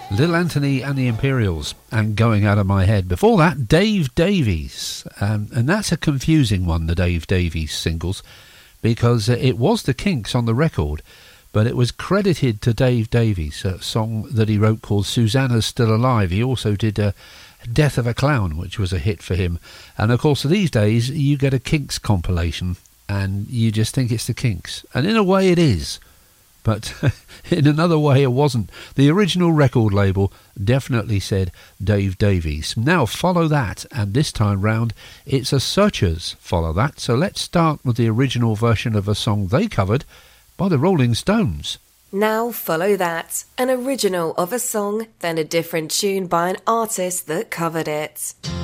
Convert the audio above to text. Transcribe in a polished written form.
Little Anthony and the Imperials and Going Out of My Head. Before that, Dave Davies. And that's a confusing one, the Dave Davies singles, because it was the Kinks on the record, but it was credited to Dave Davies, a song that he wrote called Susanna's Still Alive. He also did Death of a Clown, which was a hit for him. And of course, these days, you get a Kinks compilation and you just think it's the Kinks. And in a way it is. But in another way it wasn't. The original record label definitely said Dave Davies. Now follow that, and this time round it's a Searchers follow that. So let's start with the original version of a song they covered by the Rolling Stones. Now follow that, an original of a song, then a different tune by an artist that covered it.